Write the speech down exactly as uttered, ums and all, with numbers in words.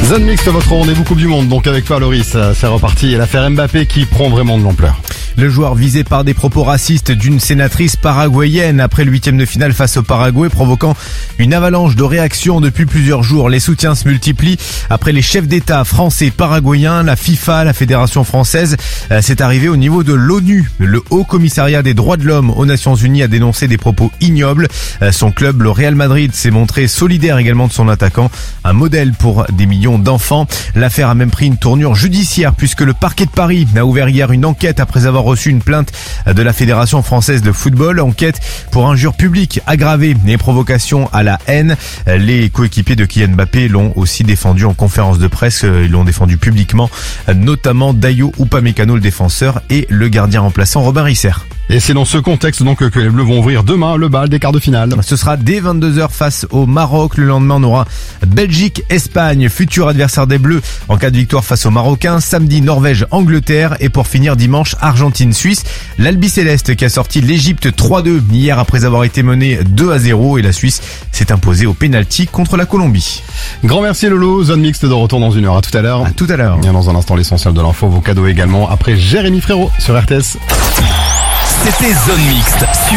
Zone Mixte, votre rendez-vous Coupe du Monde, donc avec toi Loris, c'est reparti. Et l'affaire Mbappé qui prend vraiment de l'ampleur. Le joueur visé par des propos racistes d'une sénatrice paraguayenne après le huitième de finale face au Paraguay, provoquant une avalanche de réactions depuis plusieurs jours. Les soutiens se multiplient après les chefs d'État français, paraguayens, la FIFA, la Fédération française. C'est arrivé au niveau de l'ONU. Le Haut Commissariat des droits de l'homme aux Nations Unies a dénoncé des propos ignobles. Son club, le Real Madrid, s'est montré solidaire également de son attaquant, un modèle pour des millions d'enfants. L'affaire a même pris une tournure judiciaire puisque le parquet de Paris a ouvert hier une enquête après avoir reçu une plainte de la Fédération française de football. Enquête pour injure publique aggravée et provocation à la haine. Les coéquipiers de Kylian Mbappé l'ont aussi défendu en conférence de presse. Ils l'ont défendu publiquement, notamment Dayo Upamecano, le défenseur, et le gardien remplaçant Robin Risser. Et c'est dans ce contexte donc que les Bleus vont ouvrir demain le bal des quarts de finale. Ce sera dès vingt-deux heures face au Maroc. Le lendemain, on aura Belgique-Espagne, futur adversaire des Bleus en cas de victoire face aux Marocains. Samedi, Norvège-Angleterre. Et pour finir, dimanche, Argentine-Suisse. L'Albi Céleste qui a sorti l'Égypte trois deux hier après avoir été mené deux à zéro. Et la Suisse s'est imposée au pénalty contre la Colombie. Grand merci Lolo. Zone Mixte de retour dans une heure. À tout à l'heure. À tout à l'heure. Bien dans un instant, l'essentiel de l'info, vos cadeaux également. Après Jérémy Frérot sur R T S. C'était Zone Mixte sur